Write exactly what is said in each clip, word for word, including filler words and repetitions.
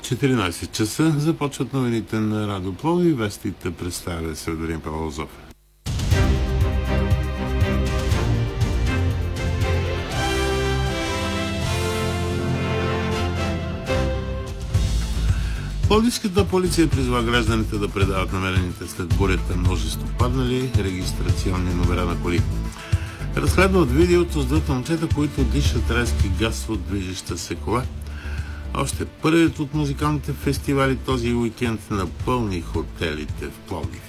четиринайсет часа започват новините на Радио Пловдив. Вестите представя Северин Павлозов. Пловдивската полиция призва гражданите да предават намерените след бурята множество паднали регистрационни номера на коли. Разследват видеото с двата момчета, които дишат резки газ от движеща се кола. Още първият от музикалните фестивали този уикенд напълни хотелите в Пловдив.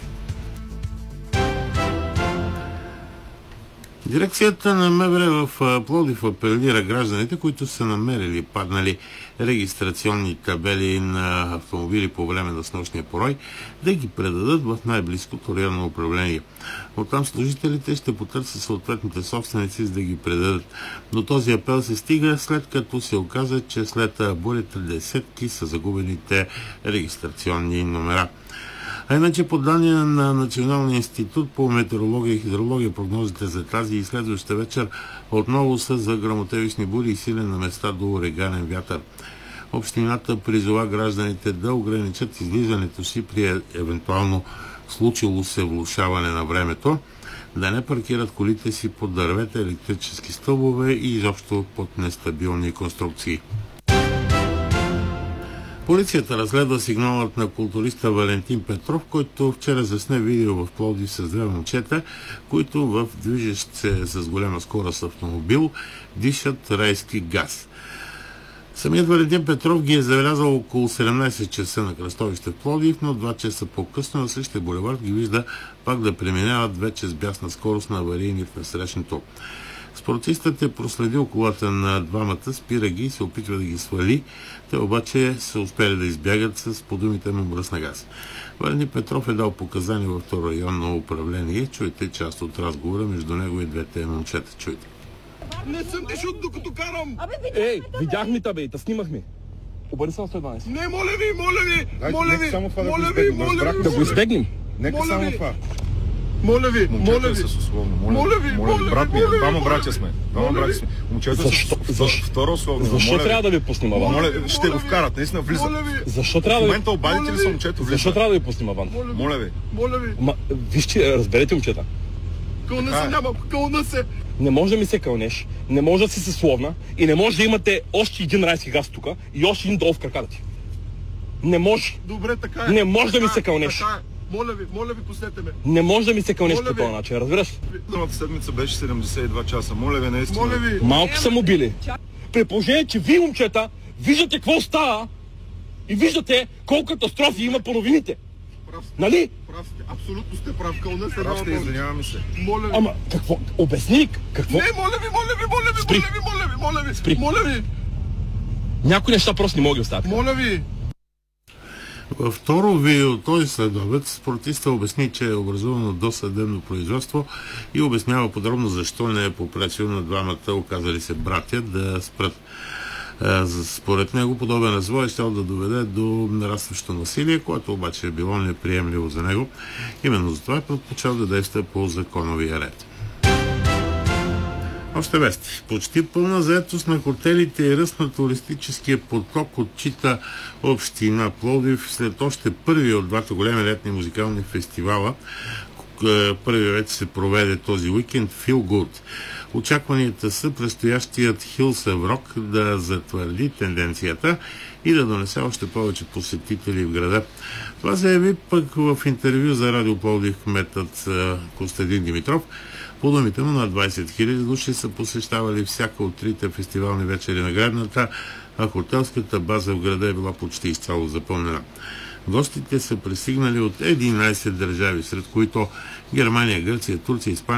Дирекцията на МВР в Пловдив апелира гражданите, които са намерили паднали регистрационни табели на автомобили по време на снощния порой, да ги предадат в най-близкото районно управление. Оттам служителите ще потърсят съответните собственици, за да ги предадат. До този апел се стига, след като се оказа, че след бурята десетки са загубените регистрационни номера. А иначе по данни на Националния институт по метеорология и хидрология прогнозите за тази и следващата вечер отново са за гръмотевични бури и силен на места до ураганен вятър. Общината призова гражданите да ограничат излизането си при евентуално случило се влошаване на времето, да не паркират колите си под дървета, електрически стълбове и изобщо под нестабилни конструкции. Полицията разследва сигналът на културиста Валентин Петров, който вчера засне видео в Пловдив с две момчета, които в движещ се с голяма скорост автомобил дишат райски газ. Самият Валентин Петров ги е забелязал около седемнайсет часа на кръстовище в Пловдив, но два часа по-късно на същия булевард ги вижда пак да преминават вече с бясна скорост на аварийни в насрещното. Спортистът е проследил колата на двамата, спира ги и се опитва да ги свали. Те обаче са успели да избягат с по думите му мръсна газ. Валентин Петров е дал показания във второ районно управление. Чуйте част от разговора между него и двете момчета. Чуйте. Не съм дишал докато карам! Ей, видяхме те, бе, да снимахме. Обърни само сто и дванайсет. Не, моля ви, моля ви! Моля ви, моля ви, моля ви! Да го избегнем. Нека само това. Моля ви, моля ви! Моля ви, моля ви, брат ми, двама братя сме. Двама братя сме. Момчета са второ условно. Защо трябва да ви пуснем аван? Моля, ще го вкарат, наистина влизат. Защо трябва В да ви... момента обадите ли са момчето? Защо трябва да ви пуснем аван? Моля ви. Моля ви. Ма, вижте, разберете, момчета. Кълна се няма, кълна се. Не може да ми се кълнеш, не може да си се словна и не може да имате още един райски газ тук и още един долу в краката ти. Не може. Добре, така е. Не може да ми се кълнеш. Така е. Моля ви, моля ви, пуснете ме. Не може да ми се кълнеш Моля по ви. този начин, разбираш? Първата седмица беше седемдесет и два часа. Моля ви, наистина. Моля ви. Малко са му били. При положение, че вие, момчета, виждате какво става и виждате колко катастрофи има по новините. Прав сте. Нали? Прав сте. Абсолютно сте прав. Кълна се. Прав сте, извиняваме се. Моля ви. Ама, какво? Обясни, какво? Не, моля ви, моля ви, моля ви, Спри. моля ви, моля ви, моля ви. Спри. Моля ви. Някои неща просто не мога да оставят. Моля ви. Във второ видео този следобед спортиста обясни, че е образувано досъдебно производство и обяснява подробно защо не е попречил на двамата оказали се братя да спрат. Според него подобен развой ще да доведе до нарастващо насилие, което обаче е било неприемливо за него. Именно затова е предпочел да действа по законовия ред. Още вести. Почти пълна заетост на хотелите и ръст на туристическия поток отчита община Пловдив след още първи от двата големи летни музикални фестивала. Първият вече се проведе този уикенд Feel Good. Очакванията са предстоящият Hills of Rock да затвърди тенденцията и да донесе още повече посетители в града. Това заяви пък в интервю за Радио Пловдив кметът Костадин Димитров. По думите му, на двайсет хиляди души са посещавали всяка от трите фестивални вечери на градната, а хотелската база в града е била почти изцяло запълнена. Гостите са пристигнали от единайсет държави, сред които Германия, Гърция, Турция, Испания,